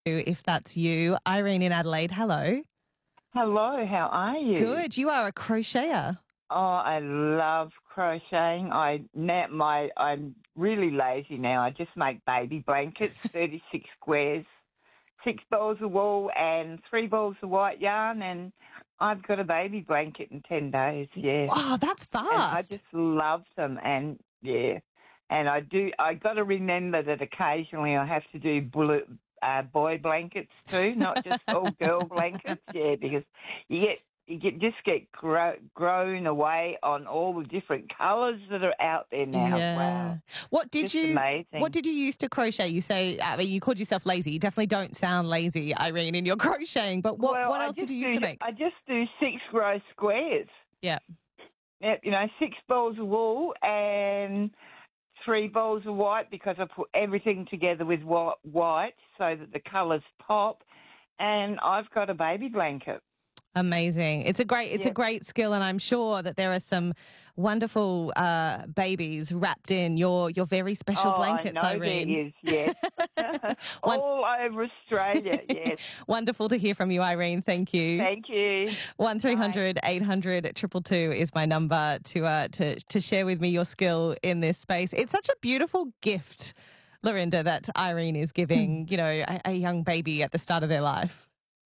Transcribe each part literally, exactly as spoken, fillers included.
If that's you. Irene in Adelaide, hello. Hello, how are you? Good. You are a crocheter. Oh, I love crocheting. I now my I'm really lazy now. I just make baby blankets, thirty-six squares, six balls of wool and three balls of white yarn, and I've got a baby blanket in ten days. Yeah. Oh, that's And I fast. just love them, and yeah, and I do. I got to remember that occasionally I have to do blue, uh, boy blankets too, not just all girl blankets. Yeah, because you get you get just get grow, grown away on all the different colours that are out there now. Yeah. Wow, What did just you amazing. What did you use to crochet? You say I mean, you called yourself lazy. You definitely don't sound lazy, Irene, in your crocheting. But what well, what I else did just you use do, to make? I just do six row squares. Yeah. Yep, you know, six balls of wool and three balls of white because I put everything together with white, white so that the colours pop. And I've got a baby blanket. Amazing. It's a great it's a Yep. great skill, and I'm sure that there are some wonderful uh, babies wrapped in your your very special Oh, blankets, I know Irene. there is, yes. One, All over Australia, yes. wonderful to hear from you, Irene. Thank you. Thank you. One three Bye. hundred eight hundred two two two is my number to uh, to to share with me your skill in this space. It's such a beautiful gift, Lorinda, that Irene is giving, you know, a, a young baby at the start of their life.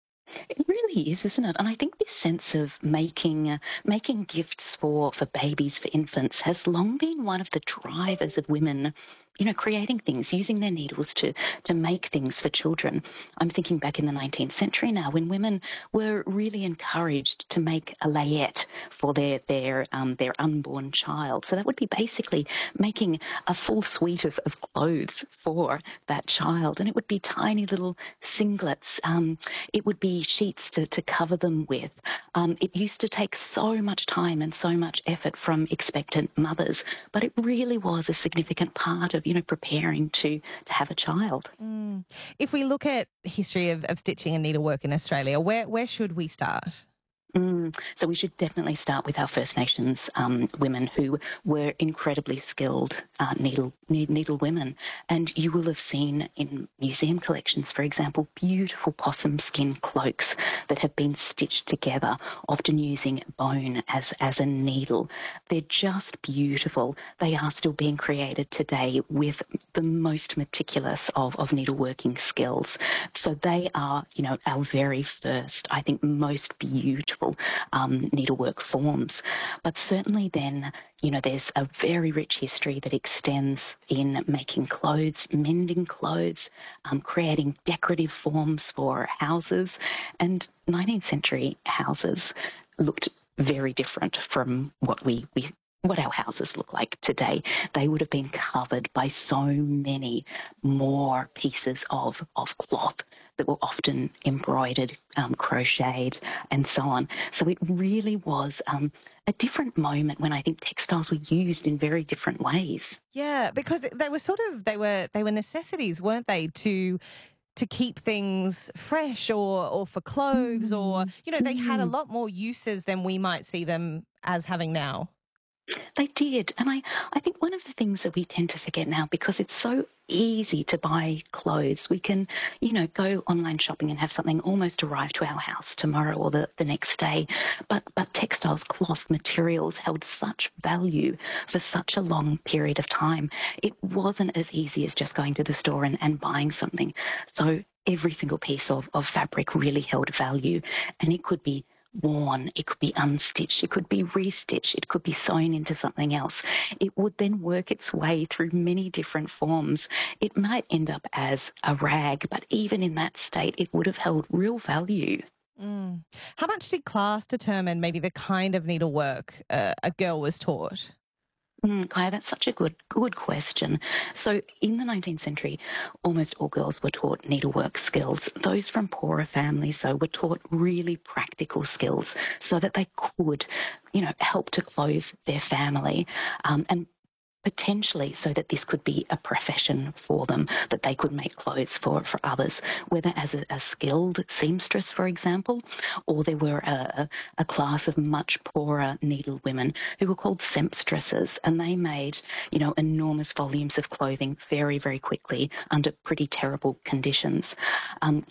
It really is, isn't it? And I think this sense of making uh, making gifts for, for babies, for infants, has long been one of the drivers of women, you know, creating things, using their needles to to make things for children. I'm thinking back in the nineteenth century now, when women were really encouraged to make a layette for their their um, their unborn child. So that would be basically making a full suite of, of clothes for that child, and it would be tiny little singlets. Um, it would be sheets to, to cover them with. Um, it used to take so much time and so much effort from expectant mothers, but it really was a significant part of, you know, preparing to, to have a child. Mm. If we look at history of, of stitching and needlework in Australia, where where should we start? Mm. So we should definitely start with our First Nations um, women who were incredibly skilled uh, needle needle women. And you will have seen in museum collections, for example, beautiful possum skin cloaks that have been stitched together, often using bone as, as a needle. They're just beautiful. They are still being created today with the most meticulous of, of needleworking skills. So they are, you know, our very first, I think, most beautiful um, needlework forms. But certainly then, you know, there's a very rich history that extends in making clothes, mending clothes, um, creating decorative forms for houses. And nineteenth century houses looked very different from what we, we what our houses look like today. They would have been covered by so many more pieces of, of cloth that were often embroidered, um, crocheted, and so on. So it really was um, a different moment when I think textiles were used in very different ways. Yeah, because they were sort of they were they were necessities, weren't they, to to keep things fresh or or for clothes or you know, they had a lot more uses than we might see them as having now. They did. And I, I think one of the things that we tend to forget now, because it's so easy to buy clothes, we can, you know, go online shopping and have something almost arrive to our house tomorrow or the, the next day. But, but textiles, cloth, materials held such value for such a long period of time. It wasn't as easy as just going to the store and, and buying something. So every single piece of, of fabric really held value, and it could be worn, it could be unstitched, it could be restitched, it could be sewn into something else. It would then work its way through many different forms. It might end up as a rag, but even in that state, it would have held real value. Mm. How much did class determine maybe the kind of needlework uh, a girl was taught? Mm, Kaya, that's such a good good question. So in the nineteenth century, almost all girls were taught needlework skills. Those from poorer families, though, were taught really practical skills so that they could, you know, help to clothe their family, um, and potentially so that this could be a profession for them, that they could make clothes for, for others, whether as a, a skilled seamstress, for example, or there were a, a class of much poorer needle women who were called sempstresses, and they made, you know, enormous volumes of clothing very, very quickly under pretty terrible conditions. Um,